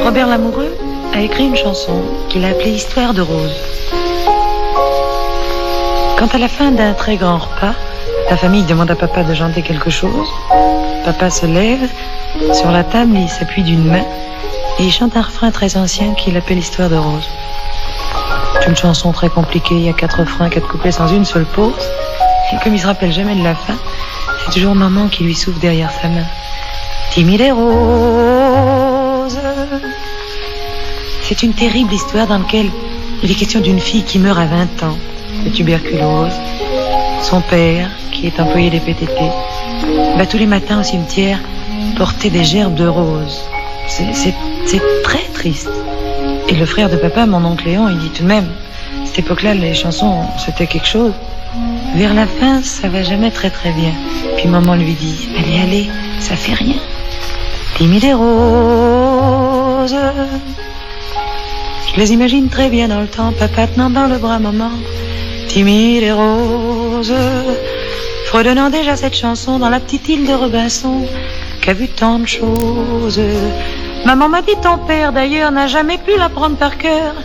Robert Lamoureux a écrit une chanson qu'il a appelée Histoire de Rose. Quand à la fin d'un très grand repas, la famille demande à papa de chanter quelque chose, papa se lève, sur la table il s'appuie d'une main et il chante un refrain très ancien qu'il appelle Histoire de Rose. C'est une chanson très compliquée, il y a 4 refrains, 4 couplets sans une seule pause. Et comme il se rappelle jamais de la fin, c'est toujours maman qui lui souffle derrière sa main. Timide et rose. C'est une terrible histoire dans laquelle il est question d'une fille qui meurt à 20 ans de tuberculose. Son père, qui est employé des PTT, va tous les matins au cimetière porter des gerbes de roses. C'est très triste. Et le frère de papa, mon oncle Léon, il dit tout de même, cette époque-là, les chansons, c'était quelque chose. Vers la fin, ça va jamais très très bien. Puis maman lui dit, allez, ça fait rien. Timide et rose. Je les imagine très bien dans le temps, papa tenant dans le bras maman. Timide et rose. Fredonnant déjà cette chanson dans la petite île de Robinson, qu'a vu tant de choses. Maman m'a dit ton père d'ailleurs n'a jamais pu l'apprendre par cœur.